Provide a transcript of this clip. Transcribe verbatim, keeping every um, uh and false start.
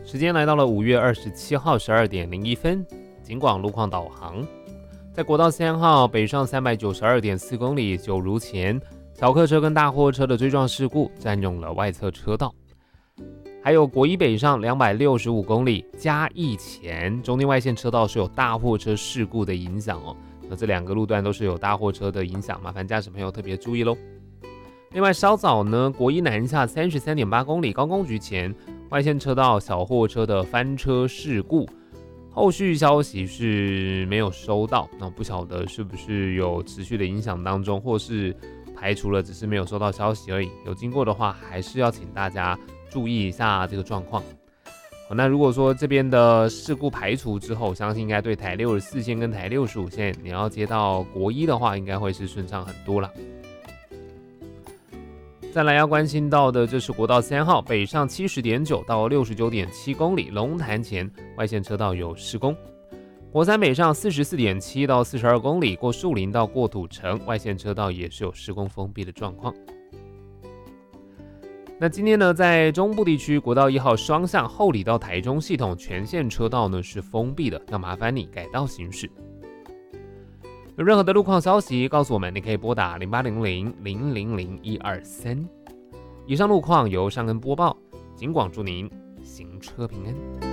时间来到了五月二十七号十二点零一分，警广路况导航。在国道三号北上三百九十二点四公里，就如前小客车跟大货车的追撞事故占用了外侧车道。还有国一北上两百六十五公里，嘉义前中间外线车道是有大货车事故的影响哦。那这两个路段都是有大货车的影响，麻烦驾驶朋友特别注意咯。另外稍早呢，国一南下三十三点八公里，高工局前外线车道小货车的翻车事故。后续消息是没有收到，那不晓得是不是有持续的影响当中，或是排除了，只是没有收到消息而已。有经过的话，还是要请大家注意一下这个状况。好，那如果说这边的事故排除之后，相信应该对台六十四线跟台六十五线，你要接到国一的话，应该会是顺畅很多啦。再来要关心到的，这是国道三号北上七十点九到六十九点七公里，龙潭前外线车道有施工。国三北上四十四点七到四十二公里，过树林到过土城，外线车道也是有施工封闭的状况。那今天呢，在中部地区国道一号双向后里到台中系统全线车道呢是封闭的，要麻烦你改道行驶。有任何的路况消息告诉我们，你可以拨打零八零零零零零一二三。以上路况由尚恩播报，警广祝您行车平安。